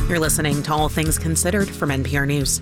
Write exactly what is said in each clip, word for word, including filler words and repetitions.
You're listening to All Things Considered from N P R News.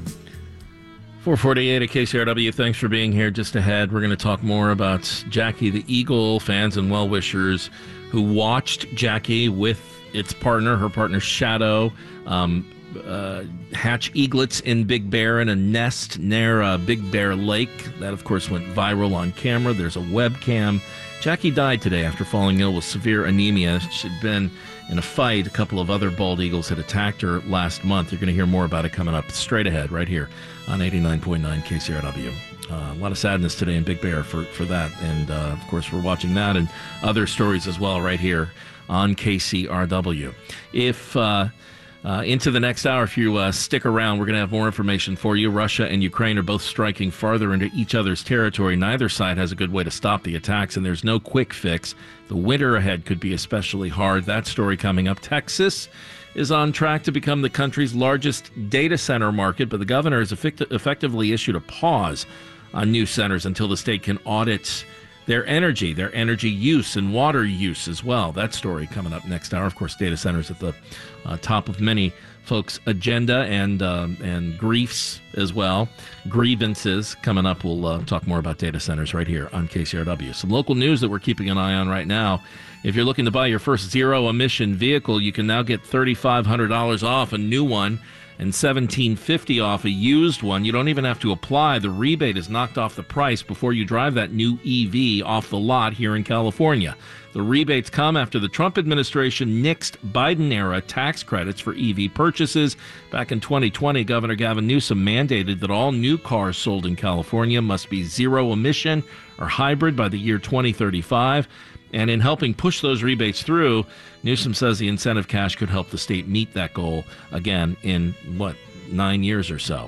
four forty-eight at K C R W. Thanks for being here. Just ahead, we're going to talk more about Jackie the Eagle, fans and well-wishers who watched Jackie with its partner, her partner Shadow, um, uh, hatch eaglets in Big Bear in a nest near uh, Big Bear Lake. That, of course, went viral on camera. There's a webcam. Jackie died today after falling ill with severe anemia. She'd been in a fight. A couple of other bald eagles had attacked her last month. You're going to hear more about it coming up straight ahead right here on eighty-nine point nine K C R W. Uh, a lot of sadness today in Big Bear for, for that. And, uh, of course, we're watching that and other stories as well right here on K C R W. If... Uh, Uh, into the next hour, if you uh, stick around, we're going to have more information for you. Russia and Ukraine are both striking farther into each other's territory. Neither side has a good way to stop the attacks, and there's no quick fix. The winter ahead could be especially hard. That story coming up. Texas is on track to become the country's largest data center market, but the governor has effect- effectively issued a pause on new centers until the state can audit their energy, their energy use and water use as well. That story coming up next hour. Of course, data centers at the uh, top of many folks' agenda and um, and griefs as well. Grievances coming up. We'll uh, talk more about data centers right here on K C R W. Some local news that we're keeping an eye on right now. If you're looking to buy your first zero-emission vehicle, you can now get three thousand five hundred dollars off a new one and seventeen fifty off a used one. You don't even have to apply. The rebate is knocked off the price before you drive that new E V off the lot here in California. The rebates come after the Trump administration nixed Biden-era tax credits for E V purchases. Back in twenty twenty, Governor Gavin Newsom mandated that all new cars sold in California must be zero-emission or hybrid by the year twenty thirty-five. And in helping push those rebates through, Newsom says the incentive cash could help the state meet that goal again in, what, nine years or so.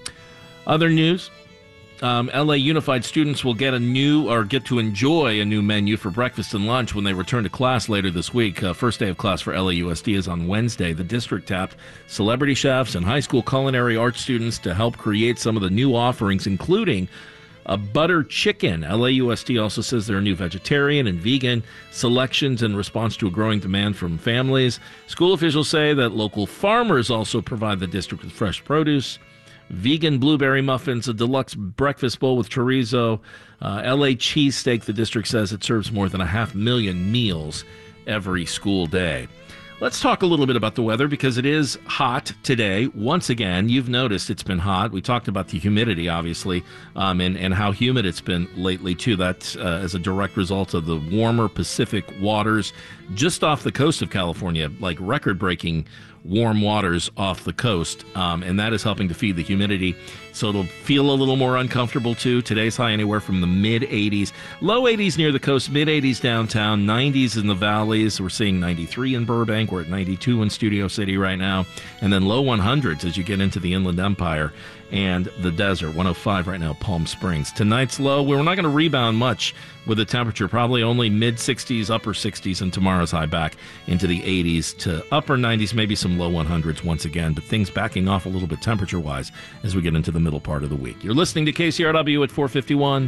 Other news, um, L A Unified students will get a new, or get to enjoy a new menu for breakfast and lunch when they return to class later this week. Uh, first day of class for L A U S D is on Wednesday. The district tapped celebrity chefs and high school culinary arts students to help create some of the new offerings, including a butter chicken. L A U S D also says there are new vegetarian and vegan selections in response to a growing demand from families. School officials say that local farmers also provide the district with fresh produce, vegan blueberry muffins, a deluxe breakfast bowl with chorizo, uh, L A cheesesteak. The district says it serves more than a half million meals every school day. Let's talk a little bit about the weather because it is hot today. Once again, you've noticed it's been hot. We talked about the humidity, obviously, um, and, and how humid it's been lately, too. That's uh, as a direct result of the warmer Pacific waters just off the coast of California, like record-breaking warm waters off the coast, um, and that is helping to feed the humidity, so it'll feel a little more uncomfortable too. Today's high anywhere from the mid eighties, low eighties near the coast, mid eighties downtown, nineties in the valleys. We're seeing ninety-three in Burbank. We're at ninety-two in Studio City right now, and then low one hundreds as you get into the Inland Empire and the desert. one oh five right now, Palm Springs. Tonight's low, we're not going to rebound much with the temperature, probably only mid sixties, upper sixties, and tomorrow's high back into the eighties to upper nineties, maybe some low one hundreds once again, but things backing off a little bit temperature-wise as we get into the middle part of the week. You're listening to K C R W at four fifty-one.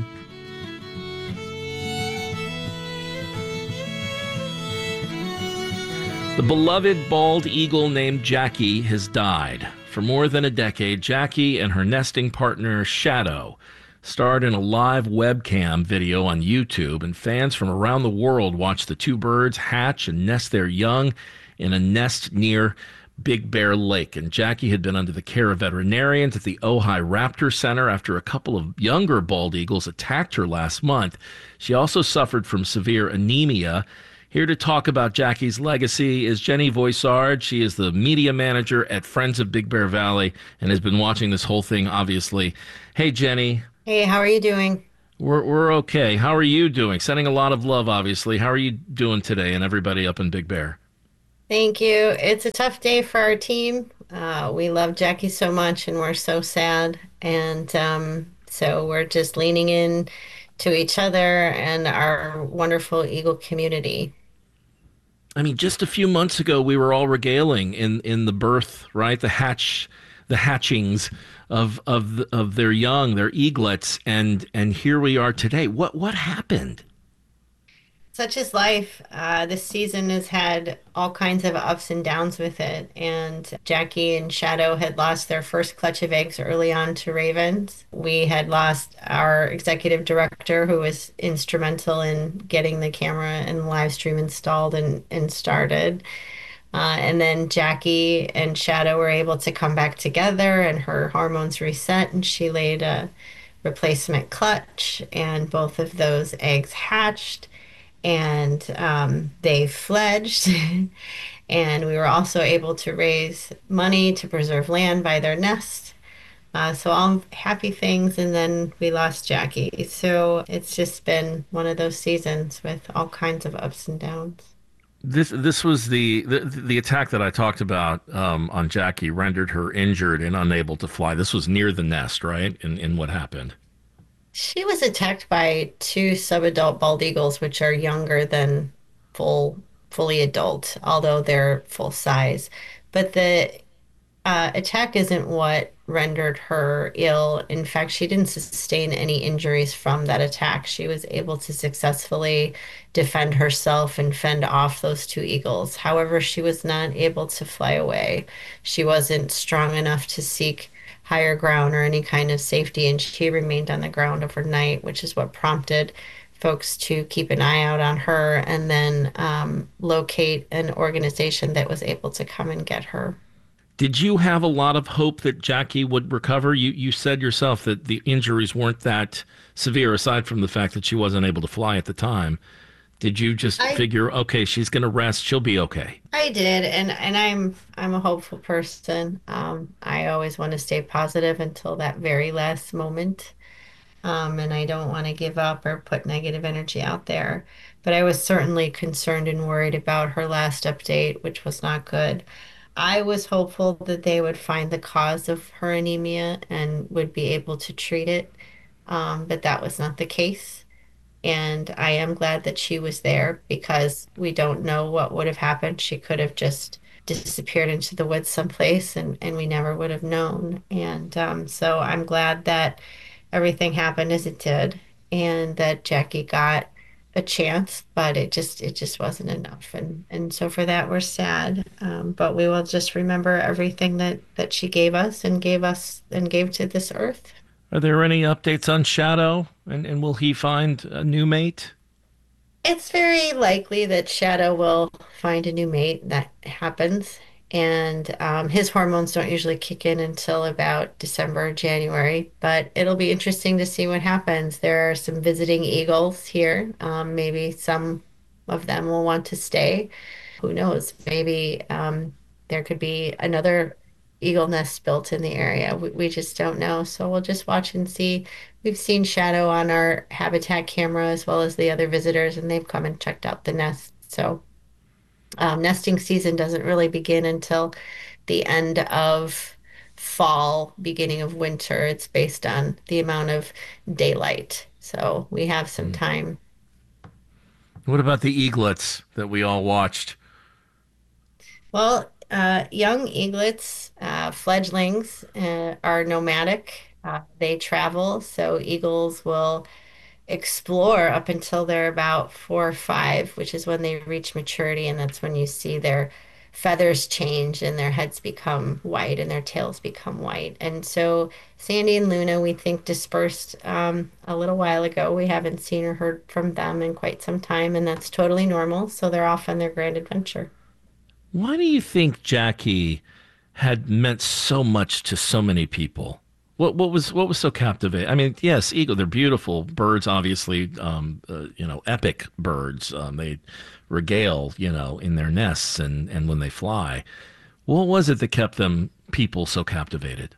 The beloved bald eagle named Jackie has died. For more than a decade, Jackie and her nesting partner, Shadow, starred in a live webcam video on YouTube, and fans from around the world watched the two birds hatch and nest their young in a nest near Big Bear Lake. And Jackie had been under the care of veterinarians at the Ojai Raptor Center after a couple of younger bald eagles attacked her last month. She also suffered from severe anemia. Here to talk about Jackie's legacy is Jenny Voisard. She is the media manager at Friends of Big Bear Valley and has been watching this whole thing, obviously. Hey, Jenny. Hey, how are you doing? We're we're okay. How are you doing? Sending a lot of love, obviously. How are you doing today and everybody up in Big Bear? Thank you. It's a tough day for our team. Uh, we love Jackie so much, and we're so sad. And um, so we're just leaning in to each other and our wonderful Eagle community. I mean, just a few months ago, we were all regaling in, in the birth, right? The hatch, the hatchings of of of their young, their eaglets, and and here we are today. What what happened? Such is life. Uh, this season has had all kinds of ups and downs with it. And Jackie and Shadow had lost their first clutch of eggs early on to ravens. We had lost our executive director, who was instrumental in getting the camera and live stream installed and, and started. Uh, and then Jackie and Shadow were able to come back together, and her hormones reset, and she laid a replacement clutch, and both of those eggs hatched and um, they fledged. And we were also able to raise money to preserve land by their nest. Uh, so all happy things, and then we lost Jackie. So it's just been one of those seasons with all kinds of ups and downs. This this was the the, the attack that I talked about um, on Jackie rendered her injured and unable to fly. This was near the nest, right? In in what happened? She was attacked by two subadult bald eagles, which are younger than full, fully adult, although they're full size. But the uh, attack isn't what rendered her ill. In fact, she didn't sustain any injuries from that attack. She was able to successfully defend herself and fend off those two eagles. However, she was not able to fly away. She wasn't strong enough to seek higher ground or any kind of safety, and she remained on the ground overnight, which is what prompted folks to keep an eye out on her and then um, locate an organization that was able to come and get her. Did you have a lot of hope that Jackie would recover? You you said yourself that the injuries weren't that severe, aside from the fact that she wasn't able to fly at the time. Did you just I figure, okay, she's going to rest, she'll be okay? I did, and and I'm I'm a hopeful person. Um, I always want to stay positive until that very last moment. Um, and I don't want to give up or put negative energy out there. But I was certainly concerned and worried about her last update, which was not good. I was hopeful that they would find the cause of her anemia and would be able to treat it, um, but that was not the case. And I am glad that she was there because we don't know what would have happened. She could have just disappeared into the woods someplace and, and we never would have known. And um, so I'm glad that everything happened as it did and that Jackie got a chance, but it just it just wasn't enough. And and so for that we're sad. Um, but we will just remember everything that that she gave us and gave us and gave to this earth. Are there any updates on Shadow? And, and will he find a new mate? It's very likely that Shadow will find a new mate. That happens. And um, his hormones don't usually kick in until about December, January. But it'll be interesting to see what happens. There are some visiting eagles here. Um, maybe some of them will want to stay. Who knows? Maybe um, there could be another eagle nest built in the area. We, we just don't know. So we'll just watch and see. We've seen Shadow on our habitat camera as well as the other visitors, and they've come and checked out the nest. So um, nesting season doesn't really begin until the end of fall, beginning of winter. It's based on the amount of daylight. So we have some Hmm. time. What about the eaglets that we all watched? Well, uh, young eaglets, uh, fledglings, uh, are nomadic. Uh, they travel, so eagles will explore up until they're about four or five, which is when they reach maturity, and that's when you see their feathers change and their heads become white and their tails become white. And so Sandy and Luna, we think, dispersed um, a little while ago. We haven't seen or heard from them in quite some time, and that's totally normal. So they're off on their grand adventure. Why do you think Jackie had meant so much to so many people? What what was what was so captivating? I mean, yes, eagle, they're beautiful birds, obviously, um, uh, you know, epic birds. Um, they regale, you know, in their nests and and when they fly. What was it that kept them people so captivated?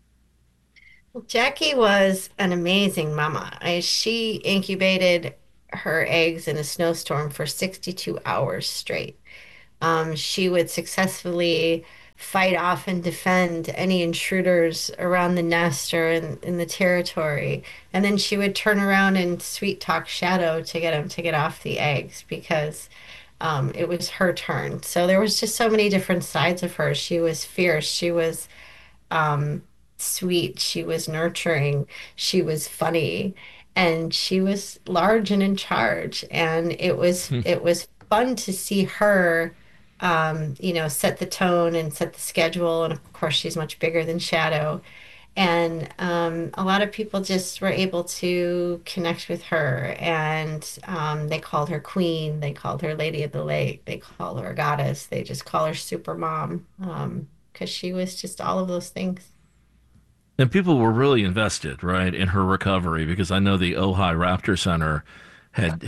Jackie was an amazing mama. I, she incubated her eggs in a snowstorm for sixty-two hours straight. Um, she would successfully fight off and defend any intruders around the nest or in, in the territory. And then she would turn around and sweet talk Shadow to get him to get off the eggs because um, it was her turn. So there was just so many different sides of her. She was fierce. She was um, sweet. She was nurturing. She was funny. and she was large and in charge, and it was Hmm. it was fun to see her, um, you know, set the tone and set the schedule. And of course, she's much bigger than Shadow. And um, a lot of people just were able to connect with her, and um, they called her Queen, they called her Lady of the Lake, they call her Goddess, they just call her Super Mom, um, because she was just all of those things. And people were really invested, right, in her recovery because I know the Ojai Raptor Center had